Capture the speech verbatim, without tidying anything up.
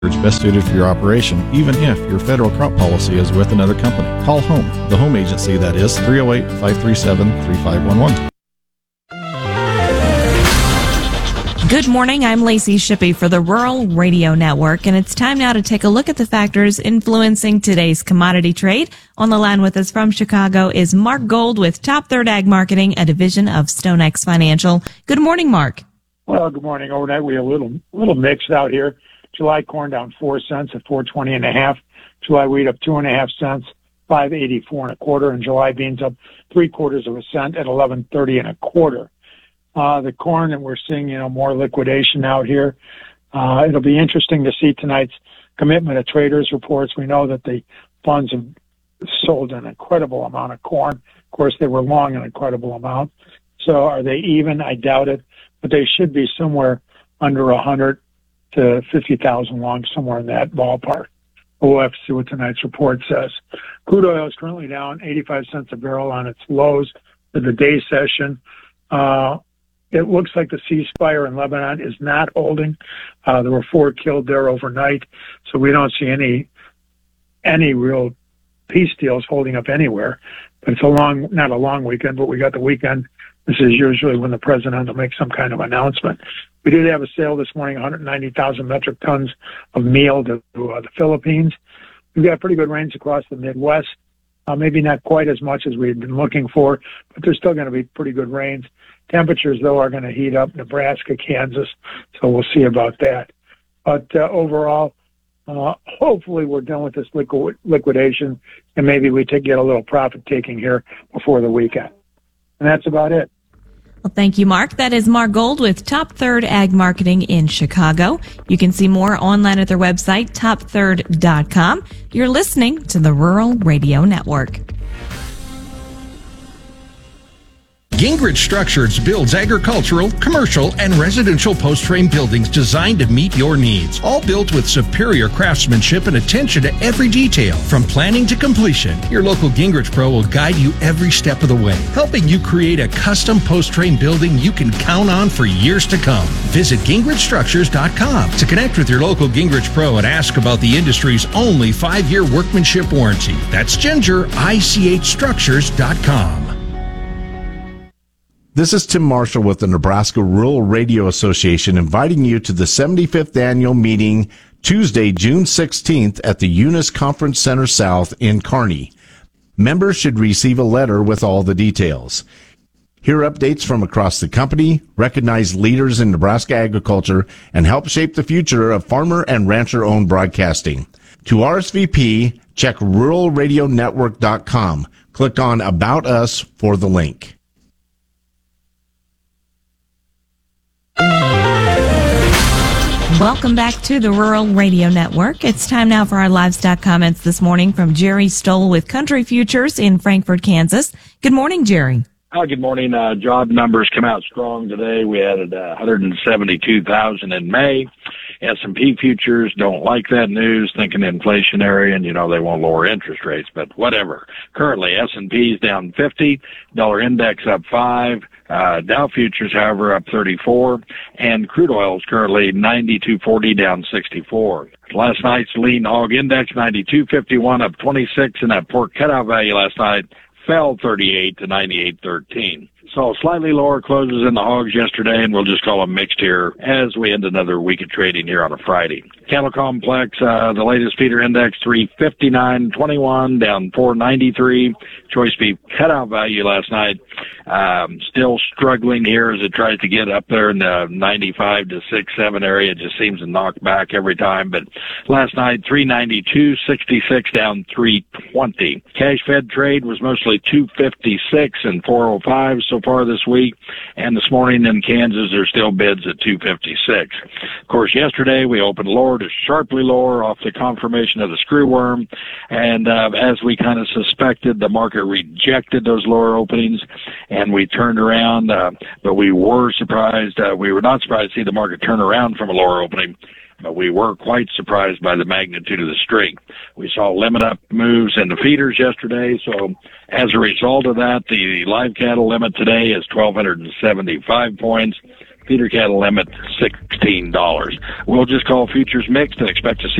best suited for your operation, even if your federal crop policy is with another company. Call Home, the home agency, that is three oh eight, five three seven, three five one one. Good morning, I'm Lacey Shippey for the Rural Radio Network, and it's time now to take a look at the factors influencing today's commodity trade. On the line with us from Chicago is Mark Gold with Top Third Ag Marketing, a division of StoneX Financial. Good morning, Mark. Well, good morning. Overnight, we have a little, little mixed out here. July corn down four cents at four twenty and a half. July wheat up two and a half cents, five eighty-four and a quarter, and July beans up three quarters of a cent at eleven thirty and a quarter. Uh, the corn, and we're seeing, you know, more liquidation out here. Uh, it'll be interesting to see tonight's commitment of traders reports. We know that the funds have sold an incredible amount of corn. Of course, they were long an incredible amount. So are they even? I doubt it, but they should be somewhere under one hundred to fifty thousand long, somewhere in that ballpark. We'll have to see what tonight's report says. Crude oil is currently down eighty-five cents a barrel on its lows for the day session. Uh, It looks like the ceasefire in Lebanon is not holding. Uh, there were four killed there overnight, so we don't see any any real peace deals holding up anywhere. But it's a long, not a long weekend, but we got the weekend. This is usually when the president will make some kind of announcement. We did have a sale this morning, one hundred ninety thousand metric tons of meal to uh, the Philippines. We've got pretty good rains across the Midwest. Uh, maybe not quite as much as we had been looking for, but there's still going to be pretty good rains. Temperatures, though, are going to heat up Nebraska, Kansas, so we'll see about that. But uh, overall, uh, hopefully we're done with this liquid, liquidation, and maybe we take, get a little profit-taking here before the weekend. And that's about it. Well, thank you, Mark. That is Mark Gold with Top Third Ag Marketing in Chicago. You can see more online at their website, top third dot com. You're listening to the Rural Radio Network. Gingrich Structures builds agricultural, commercial, and residential post-frame buildings designed to meet your needs. All built with superior craftsmanship and attention to every detail. From planning to completion, your local Gingrich Pro will guide you every step of the way, helping you create a custom post-frame building you can count on for years to come. Visit gingrich structures dot com to connect with your local Gingrich Pro and ask about the industry's only five-year workmanship warranty. That's ginger I C H structures dot com. This is Tim Marshall with the Nebraska Rural Radio Association inviting you to the seventy-fifth annual meeting Tuesday, June sixteenth at the Eunice Conference Center South in Kearney. Members should receive a letter with all the details. Hear updates from across the company, recognize leaders in Nebraska agriculture, and help shape the future of farmer and rancher-owned broadcasting. To R S V P, check rural radio network dot com. Click on About Us for the link. Welcome back to the Rural Radio Network. It's time now for our livestock comments this morning from Jerry Stoll with Country Futures in Frankfort, Kansas. Good morning, Jerry. Oh, good morning. Uh, job numbers come out strong today. We added uh, one hundred seventy-two thousand in May. S and P futures don't like that news, thinking inflationary, and, you know, they won't lower interest rates, but whatever. Currently, S and P is down fifty, dollar index up five, uh, Dow futures, however, up thirty-four, and crude oil is currently ninety-two forty, down sixty-four. Last night's lean hog index, ninety-two fifty-one, up twenty-six, and that pork cutout value last night fell thirty-eight to ninety-eight thirteen. So slightly lower closes in the hogs yesterday, and we'll just call them mixed here as we end another week of trading here on a Friday. Cattle complex, uh, the latest feeder index, three fifty-nine twenty-one, down four ninety-three. Choice beef cutout value last night, um, still struggling here as it tries to get up there in the ninety-five to six seven area. It just seems to knock back every time. But last night, three ninety-two sixty-six, down three twenty. Cash fed trade was mostly two fifty-six and four oh five so far this week, and this morning in Kansas there's still bids at two fifty-six. Of course, yesterday we opened lower to sharply lower off the confirmation of the screw worm, and uh, as we kind of suspected, the market rejected those lower openings, and we turned around, uh, but we were surprised. Uh, we were not surprised to see the market turn around from a lower opening, but we were quite surprised by the magnitude of the strength. We saw limit up moves in the feeders yesterday, so as a result of that, the live cattle limit today is twelve seventy-five points. feeder cattle limit sixteen dollars. We'll just call futures mixed and expect to see